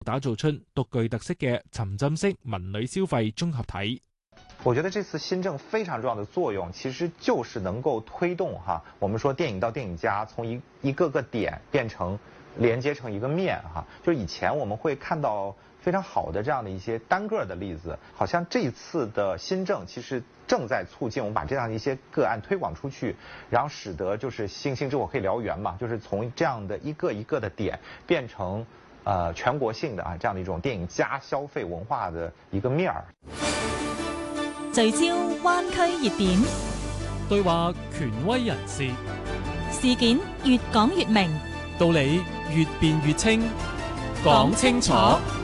打造出獨具特色嘅沉浸式文旅消費綜合體。 我覺得這次新政非常重要的作用，其實就是能夠推動我們說電影到電影家從一個個點變成連接成一個面就以前我們會看到非常好的這樣的一些單個的例子，好像這次的新政其實正在促進我們把這樣的一些個案推廣出去，然後使得就是星星之火可以燎原嘛，就是從這樣的一個一個的點變成全國性的這樣的一種電影加消費文化的一個面兒。 聚焦灣區熱點， 對話權威人士， 事件越講越明， 道理越辯越清，講清楚。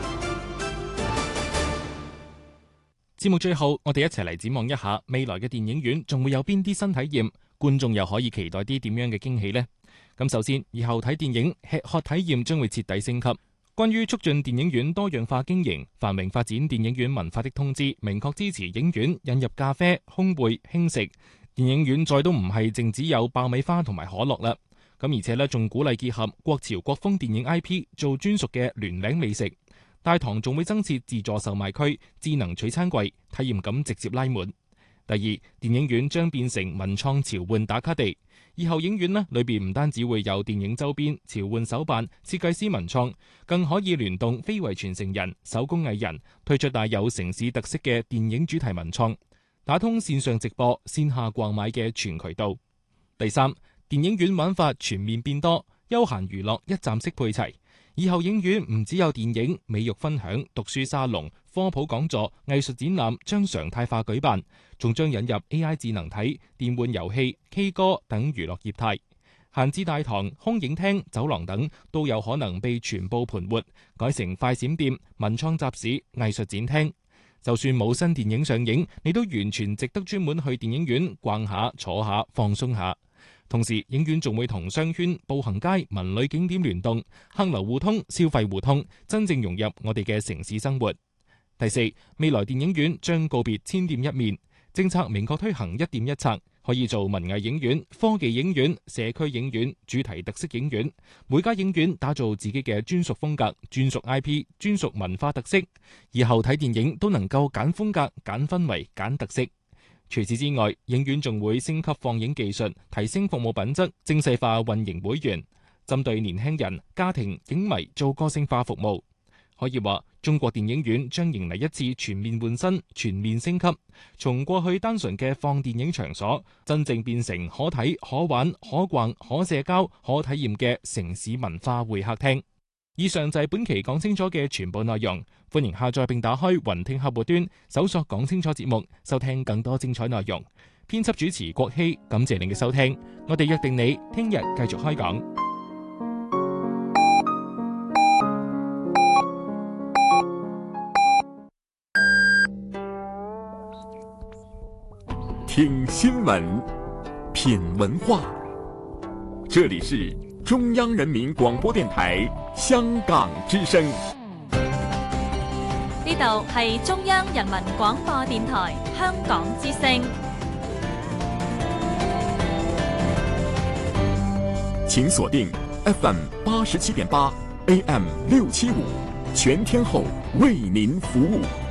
節目最後，我哋一齊嚟展望一下未來嘅電影院仲會有邊啲新體驗，觀眾又可以期待啲點樣嘅驚喜呢？咁首先，以後睇電影吃喝體驗將會徹底升級。關於促進電影院多樣化經營、繁榮發展電影院文化的通知，明確支持影院引入咖啡、烘焙、輕食。電影院再都唔係淨只有爆米花同埋可樂啦。咁而且呢，仲鼓勵結合國潮國風電影 IP 做專屬嘅聯名美食。大堂仲會增設自助售賣區、智能取餐櫃，體驗感直接拉滿。第二，電影院將變成文創潮玩打卡地。以後影院呢裏邊唔單止會有電影周邊、潮玩手辦、設計師文創，更可以聯動非遺傳承人、手工藝人，推出帶有城市特色嘅電影主題文創，打通線上直播、線下購買嘅全渠道。第三，電影院玩法全面變多，休閒娛樂一站式配齊。以後影院唔只有電影、美育分享、讀書沙龍、科普講座、藝術展覽將常態化舉辦，仲將引入 AI 智能體、電玩遊戲、K 歌等娛樂業態。閒置大堂、空影廳、走廊等都有可能被全部盤活，改成快閃店、文創集市、藝術展廳。就算冇新電影上映，你都完全值得專門去電影院逛下、坐下、放鬆下。同時，影院仲會同商圈、步行街、文旅景點聯動，客流互通、消費互通，真正融入我哋嘅城市生活。第四，未來電影院將告別千店一面，政策明確推行一店一策，可以做文藝影院、科技影院、社區影院、主題特色影院，每家影院打造自己嘅專屬風格、專屬 IP、專屬文化特色，以後睇電影都能夠揀風格、揀氛圍、揀特色。除此之外，影院仲會升級放映技術，提升服務品質，精細化運營會員，針對年輕人、家庭、影迷做個性化服務。可以話，中國電影院將迎嚟一次全面換新、全面升級，從過去單純嘅放電影場所，真正變成可睇、可玩、可逛、可社交、可體驗嘅城市文化會客廳。以上就係本期講清楚嘅全部內容，歡迎下載並打開雲聽客戶端，搜索講清楚節目，收聽更多精彩內容。編輯主持郭希，感謝您嘅收聽，我哋約定你聽日繼續開講。 聽新聞，品文化，這裡是中央人民廣播電台香港之聲。 呢度係中央人民廣播電台香港之聲。 請鎖定 FM 87.8 AM 675，全天候為您服務。